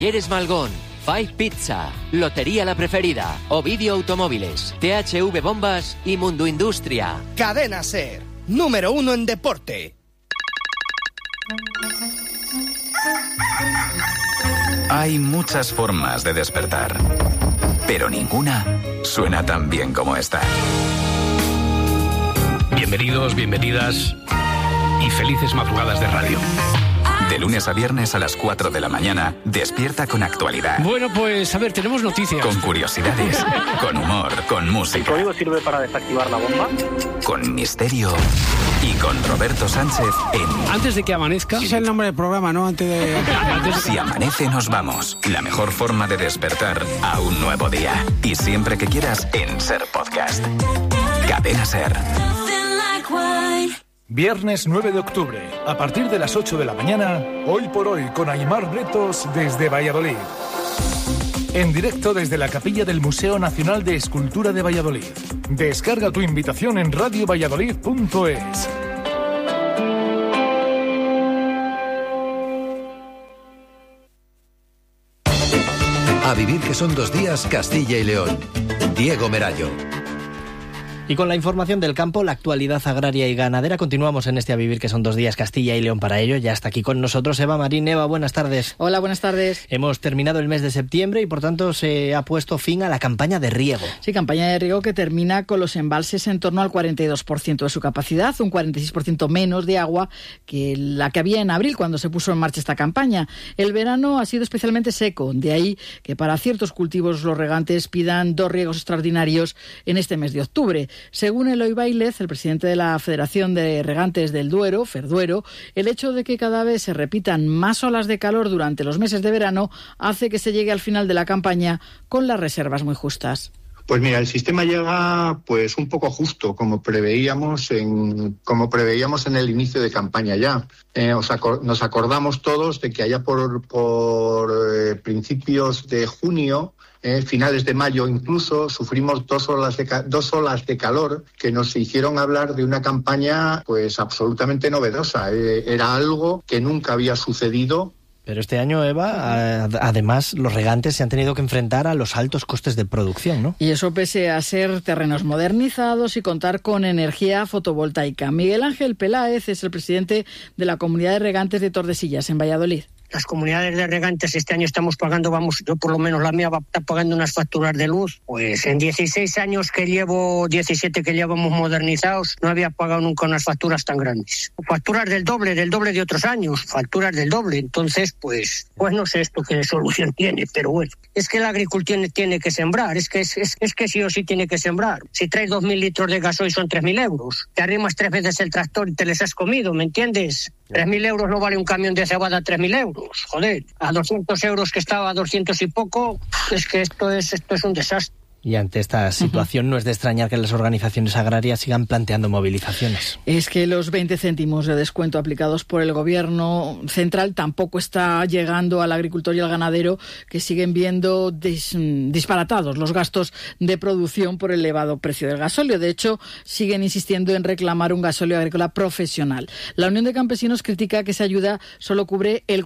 ¿Quieres Malgón? Five Pizza, Lotería La Preferida, Ovidio Automóviles, THV Bombas y Mundo Industria. Cadena SER, número 1 en deporte. Hay muchas formas de despertar, pero ninguna suena tan bien como esta. Bienvenidos, bienvenidas y felices madrugadas de radio. De lunes a viernes a las 4 de la mañana, despierta con actualidad. Bueno, pues a ver, tenemos noticias. Con curiosidades, con humor, con música. ¿El código sirve para desactivar la bomba? Con misterio y con Roberto Sánchez en... Antes de que amanezca... Ese es el nombre del programa, ¿no? Antes de... Si amanece, nos vamos. La mejor forma de despertar a un nuevo día. Y siempre que quieras, en SER Podcast. Cadena SER. Viernes 9 de octubre, a partir de las 8 de la mañana, Hoy por Hoy con Aimar Bretos desde Valladolid. En directo desde la capilla del Museo Nacional de Escultura de Valladolid. Descarga tu invitación en radiovalladolid.es. A vivir que son 2 días, Castilla y León. Diego Merayo. Y con la información del campo, la actualidad agraria y ganadera, continuamos en este A Vivir que son 2 días, Castilla y León. Para ello ya está aquí con nosotros Eva Marín. Eva, buenas tardes. Hola, buenas tardes. Hemos terminado el mes de septiembre y por tanto se ha puesto fin a la campaña de riego. Sí, campaña de riego que termina con los embalses en torno al 42% de su capacidad, un 46% menos de agua que la que había en abril cuando se puso en marcha esta campaña. El verano ha sido especialmente seco, de ahí que para ciertos cultivos los regantes pidan 2 riegos extraordinarios en este mes de octubre. Según Eloy Bailez, el presidente de la Federación de Regantes del Duero, Ferduero, el hecho de que cada vez se repitan más olas de calor durante los meses de verano hace que se llegue al final de la campaña con las reservas muy justas. Pues mira, el sistema llega pues un poco justo, como preveíamos en el inicio de campaña ya. Nos acordamos todos de que allá por principios de junio, finales de mayo incluso, sufrimos 2 olas de calor que nos hicieron hablar de una campaña pues absolutamente novedosa. Era algo que nunca había sucedido. Pero este año, Eva, además los regantes se han tenido que enfrentar a los altos costes de producción, ¿no? Y eso pese a ser terrenos modernizados y contar con energía fotovoltaica. Miguel Ángel Peláez es el presidente de la Comunidad de Regantes de Tordesillas, en Valladolid. Las comunidades de regantes este año estamos pagando, yo por lo menos la mía va a estar pagando unas facturas de luz. Pues en 16 años que llevo, 17 que llevamos modernizados, no había pagado nunca unas facturas tan grandes. Facturas del doble de otros años, facturas del doble. Entonces, pues no sé esto qué solución tiene, pero bueno. Es que el agricultor tiene que sembrar, es que sí o sí tiene que sembrar. Si traes 2.000 litros de gasoil son 3.000 euros. Te arrimas 3 veces el tractor y te les has comido, ¿me entiendes? 3.000 euros no vale un camión de cebada, 3.000 euros. Joder, a 200 euros que estaba, a 200 y poco, es que esto es un desastre. Y ante esta situación no es de extrañar que las organizaciones agrarias sigan planteando movilizaciones. Es que los 20 céntimos de descuento aplicados por el gobierno central tampoco está llegando al agricultor y al ganadero, que siguen viendo disparatados los gastos de producción por el elevado precio del gasóleo. De hecho, siguen insistiendo en reclamar un gasóleo agrícola profesional. La Unión de Campesinos critica que esa ayuda solo cubre el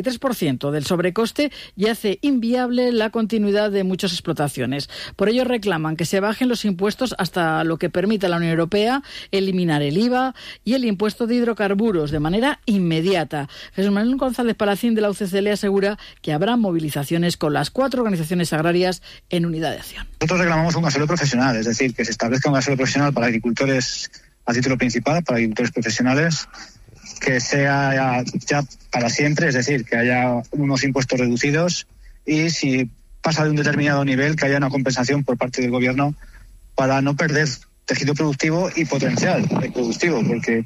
43% del sobrecoste y hace inviable la continuidad de muchas explotaciones. Por ello reclaman que se bajen los impuestos hasta lo que permita la Unión Europea, eliminar el IVA y el impuesto de hidrocarburos de manera inmediata. Jesús Manuel González Palacín de la UCCL asegura que habrá movilizaciones con las 4 organizaciones agrarias en unidad de acción. Nosotros reclamamos un gasóleo profesional, es decir, que se establezca un gasóleo profesional para agricultores a título principal, para agricultores profesionales, que sea ya para siempre, es decir, que haya unos impuestos reducidos y si pasa de un determinado nivel, que haya una compensación por parte del gobierno para no perder tejido productivo y potencial productivo, porque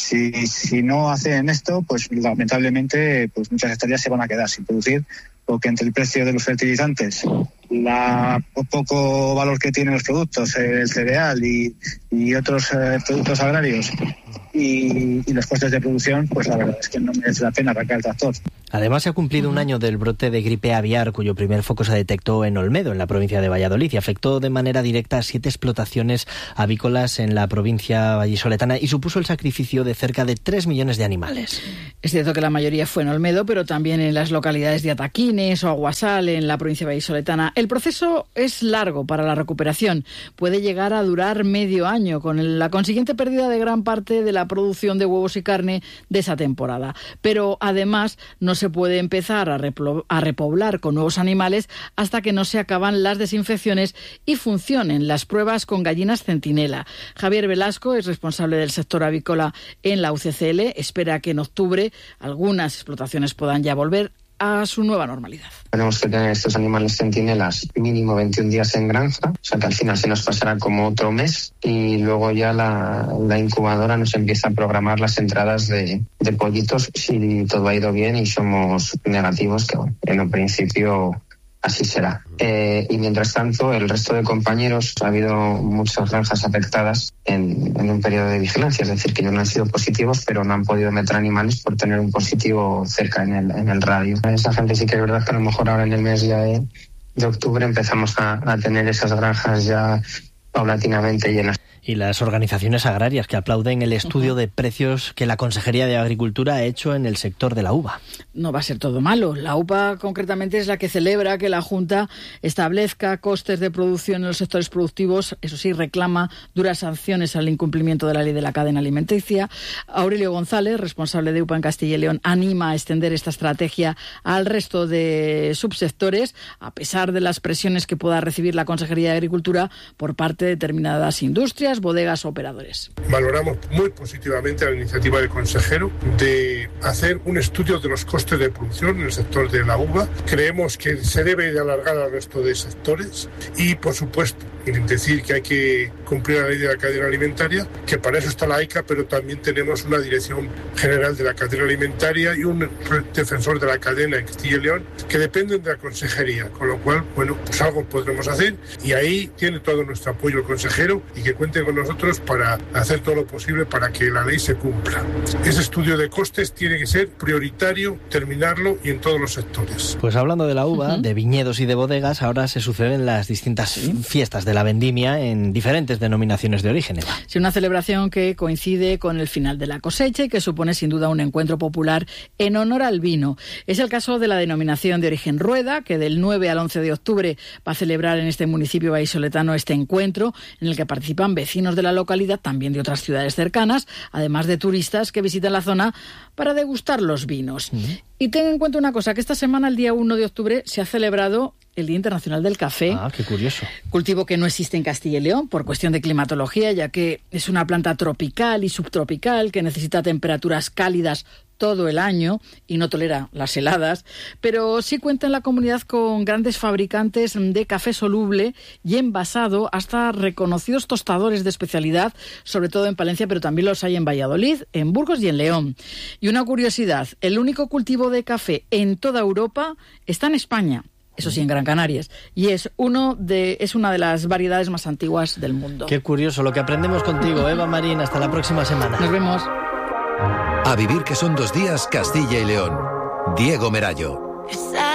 si no hacen esto, pues lamentablemente pues muchas hectáreas se van a quedar sin producir, porque entre el precio de los fertilizantes, poco valor que tienen los productos, el cereal y otros productos agrarios y los costes de producción, pues la verdad es que no merece la pena arrancar el tractor. Además, se ha cumplido un año del brote de gripe aviar, cuyo primer foco se detectó en Olmedo, en la provincia de Valladolid, y afectó de manera directa a 7 explotaciones avícolas en la provincia vallisoletana y supuso el sacrificio de cerca de 3 millones de animales. Es cierto que la mayoría fue en Olmedo, pero también en las localidades de Ataquines o Aguasal, en la provincia vallisoletana. El proceso es largo para la recuperación. Puede llegar a durar medio año, con la consiguiente pérdida de gran parte de la producción de huevos y carne de esa temporada. Pero además no se puede empezar a repoblar con nuevos animales hasta que no se acaban las desinfecciones y funcionen las pruebas con gallinas centinela. Javier Velasco es responsable del sector avícola en la UCCL. Espera que en octubre algunas explotaciones puedan ya volver a su nueva normalidad. Tenemos que tener estos animales centinelas mínimo 21 días en granja, o sea que al final se nos pasará como otro mes y luego ya la incubadora nos empieza a programar las entradas de pollitos si todo ha ido bien y somos negativos, que bueno, en un principio así será. Y mientras tanto, el resto de compañeros, ha habido muchas granjas afectadas en un periodo de vigilancia, es decir, que ellos no han sido positivos, pero no han podido meter animales por tener un positivo cerca en el radio. Esa gente sí que es verdad que a lo mejor ahora en el mes ya de octubre empezamos a tener esas granjas ya paulatinamente llenas. Y las organizaciones agrarias que aplauden el estudio de precios que la Consejería de Agricultura ha hecho en el sector de la uva. No va a ser todo malo. La UPA concretamente es la que celebra que la Junta establezca costes de producción en los sectores productivos. Eso sí, reclama duras sanciones al incumplimiento de la ley de la cadena alimenticia. Aurelio González, responsable de UPA en Castilla y León, anima a extender esta estrategia al resto de subsectores, a pesar de las presiones que pueda recibir la Consejería de Agricultura por parte de determinadas industrias, bodegas o operadores. Valoramos muy positivamente la iniciativa del consejero de hacer un estudio de los costes de producción en el sector de la uva. Creemos que se debe de alargar al resto de sectores y, por supuesto, decir que hay que cumplir la ley de la cadena alimentaria, que para eso está la AICA, pero también tenemos una Dirección General de la Cadena Alimentaria y un defensor de la cadena en Castilla y León que dependen de la consejería, con lo cual, bueno, pues algo podremos hacer y ahí tiene todo nuestro apoyo el consejero y que cuente con nosotros para hacer todo lo posible para que la ley se cumpla. Ese estudio de costes tiene que ser prioritario, terminarlo y en todos los sectores. Pues hablando de la uva, de viñedos y de bodegas, ahora se suceden las distintas fiestas de la vendimia en diferentes denominaciones de origen. Eva. Sí, una celebración que coincide con el final de la cosecha y que supone sin duda un encuentro popular en honor al vino. Es el caso de la denominación de origen Rueda, que del 9 al 11 de octubre va a celebrar en este municipio vallisoletano este encuentro en el que participan vecinos de la localidad, también de otras ciudades cercanas, además de turistas que visitan la zona para degustar los vinos. Y ten en cuenta una cosa, que esta semana, el día 1 de octubre, se ha celebrado el Día Internacional del Café. Ah, qué curioso. Cultivo que no existe en Castilla y León por cuestión de climatología, ya que es una planta tropical y subtropical que necesita temperaturas cálidas todo el año y no tolera las heladas, pero sí cuenta en la comunidad con grandes fabricantes de café soluble y envasado, hasta reconocidos tostadores de especialidad, sobre todo en Palencia, pero también los hay en Valladolid, en Burgos y en León. Y una curiosidad, el único cultivo de café en toda Europa está en España. Eso sí, en Gran Canarias. Y es una de las variedades más antiguas del mundo. Qué curioso lo que aprendemos contigo, Eva Marín. Hasta la próxima semana. Nos vemos. A vivir que son 2 días, Castilla y León. Diego Merallo.